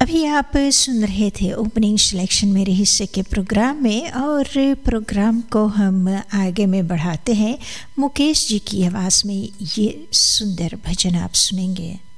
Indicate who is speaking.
Speaker 1: अभी आप सुन रहे थे ओपनिंग सिलेक्शन मेरे हिस्से के प्रोग्राम में, और प्रोग्राम को हम आगे में बढ़ाते हैं। मुकेश जी की आवाज़ में ये सुंदर भजन आप सुनेंगे।